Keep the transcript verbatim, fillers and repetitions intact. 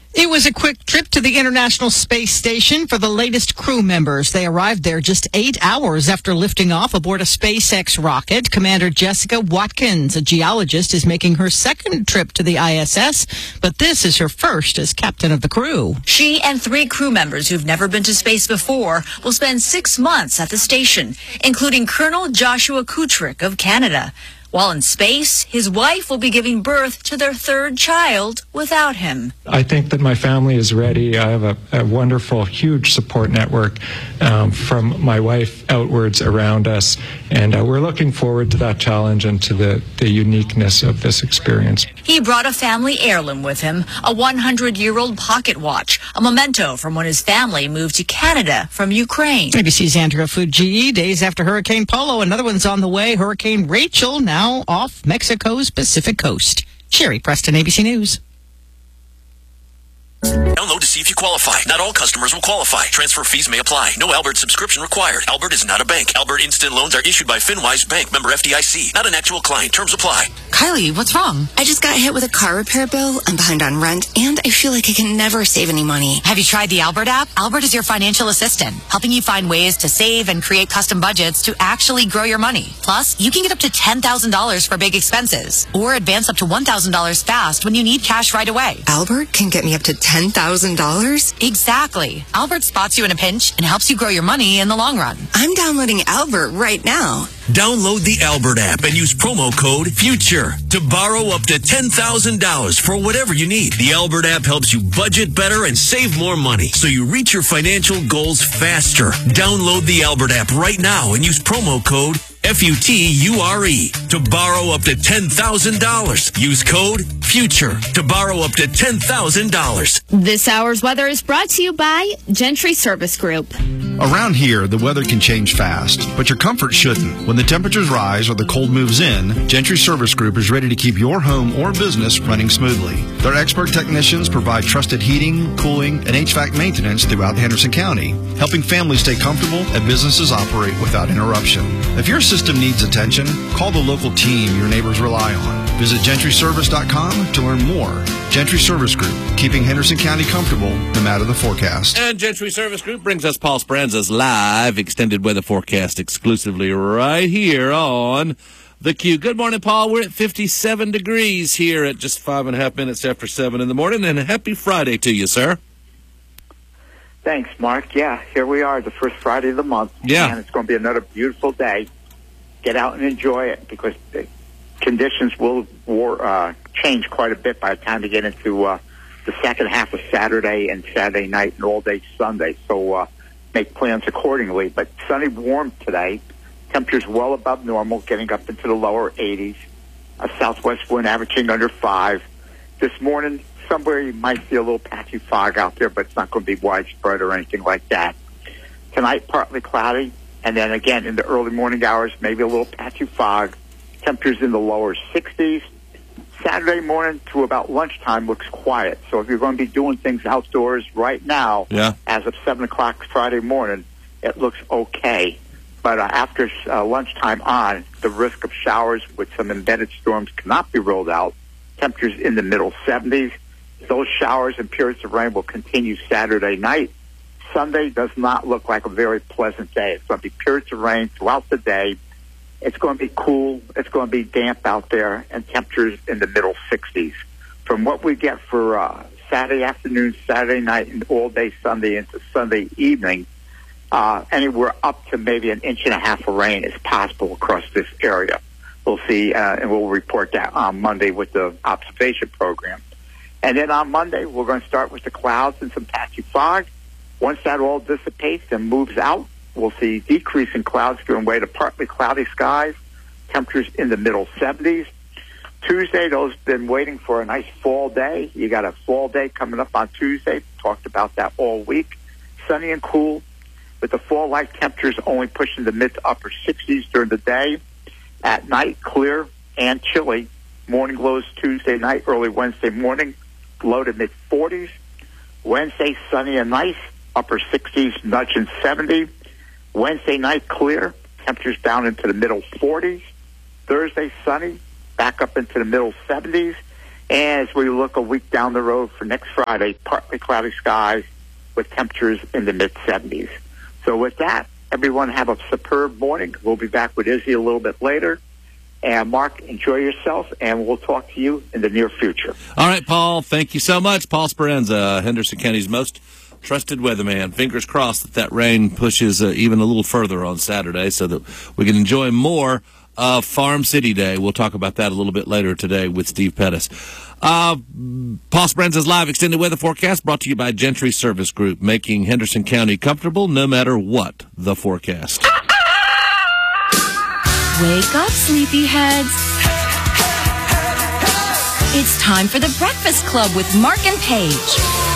It was a quick trip to the International Space Station for the latest crew members. They arrived there just eight hours after lifting off aboard a SpaceX rocket. Commander Jessica Watkins, a geologist, is making her second trip to the I S S, but this is her first as captain of the crew. She and three crew members who've never been to space before will spend six months at the station, including Colonel Joshua Kutrick of Canada. While in space, his wife will be giving birth to their third child without him. I think that my family is ready. I have a, a wonderful, huge support network um, from my wife outwards around us, and uh, we're looking forward to that challenge and to the, the uniqueness of this experience. He brought a family heirloom with him, a one hundred year old pocket watch, a memento from when his family moved to Canada from Ukraine. A B C's Andrea Fuji. Days after Hurricane Polo, another one's on the way. Hurricane Rachel now off Mexico's Pacific coast. Sherry Preston, A B C News. Download to see if you qualify. Not all customers will qualify. Transfer fees may apply. No Albert subscription required. Albert is not a bank. Albert Instant Loans are issued by FinWise Bank, member F D I C. Not an actual client. Terms apply. Kylie, what's wrong? I just got hit with a car repair bill. I'm behind on rent, and I feel like I can never save any money. Have you tried the Albert app? Albert is your financial assistant, helping you find ways to save and create custom budgets to actually grow your money. Plus, you can get up to ten thousand dollars for big expenses, or advance up to one thousand dollars fast when you need cash right away. Albert can get me up to ten thousand dollars? Exactly. Albert spots you in a pinch and helps you grow your money in the long run. I'm downloading Albert right now. Download the Albert app and use promo code FUTURE to borrow up to ten thousand dollars for whatever you need. The Albert app helps you budget better and save more money so you reach your financial goals faster. Download the Albert app right now and use promo code F U T U R E to borrow up to ten thousand dollars. Use code FUTURE to borrow up to ten thousand dollars. This hour's weather is brought to you by Gentry Service Group. Around here, the weather can change fast, but your comfort shouldn't. When the temperatures rise or the cold moves in, Gentry Service Group is ready to keep your home or business running smoothly. Their expert technicians provide trusted heating, cooling, and H V A C maintenance throughout Henderson County, helping families stay comfortable and businesses operate without interruption. If your system needs attention, call the local team your neighbors rely on. Visit gentry service dot com to learn more. Gentry Service Group, keeping Henderson County comfortable no matter the forecast. And Gentry Service Group brings us Paul Speranza's live extended weather forecast exclusively right here on The Q. Good morning, Paul. We're at fifty-seven degrees here at just five and a half minutes after seven in the morning, and happy Friday to you, sir. Thanks, Mark. Yeah, here we are, the first Friday of the month. Yeah. And it's going to be another beautiful day. Get out and enjoy it because the conditions will war, uh, change quite a bit by the time we get into uh, the second half of Saturday and Saturday night and all day Sunday. So uh, make plans accordingly. But sunny, warm today. Temperatures well above normal, getting up into the lower eighties. A southwest wind averaging under five. This morning, somewhere you might see a little patchy fog out there, but it's not going to be widespread or anything like that. Tonight, partly cloudy. And then again, in the early morning hours, maybe a little patchy fog. Temperatures in the lower sixties. Saturday morning to about lunchtime looks quiet. So if you're going to be doing things outdoors right now, yeah. as of seven o'clock Friday morning, it looks okay. But uh, after uh, lunchtime on, the risk of showers with some embedded storms cannot be ruled out. Temperatures in the middle seventies. Those showers and periods of rain will continue Saturday night. Sunday does not look like a very pleasant day. It's going to be periods of rain throughout the day. It's going to be cool. It's going to be damp out there, and temperatures in the middle sixties. From what we get for uh, Saturday afternoon, Saturday night, and all day Sunday into Sunday evening, uh, anywhere up to maybe an inch and a half of rain is possible across this area. We'll see, uh, and we'll report that on Monday with the observation program. And then on Monday, we're going to start with the clouds and some patchy fog. Once that all dissipates and moves out, we'll see decrease in clouds giving way to partly cloudy skies, temperatures in the middle seventies. Tuesday, those been waiting for a nice fall day. You got a fall day coming up on Tuesday. Talked about that all week. Sunny and cool, with the fall-like temperatures only pushing the mid to upper sixties during the day. At night, clear and chilly. Morning lows Tuesday night, early Wednesday morning, low to mid forties. Wednesday, sunny and nice, upper sixties, nudging seventy. Wednesday night, clear, temperatures down into the middle forties. Thursday, sunny, back up into the middle seventies. As we look a week down the road for next Friday, partly cloudy skies with temperatures in the mid seventies. So with that, everyone have a superb morning. We'll be back with Izzy a little bit later. And Mark, enjoy yourself, and we'll talk to you in the near future. All right, Paul, thank you so much. Paul Speranza, Henderson County's most trusted weatherman. Fingers crossed that that rain pushes uh, even a little further on Saturday so that we can enjoy more of Farm City Day. We'll talk about that a little bit later today with Steve Pettis. Uh, Paul Speranza's live extended weather forecast brought to you by Gentry Service Group, making Henderson County comfortable no matter what the forecast. Wake up, sleepyheads. It's time for the Breakfast Club with Mark and Paige.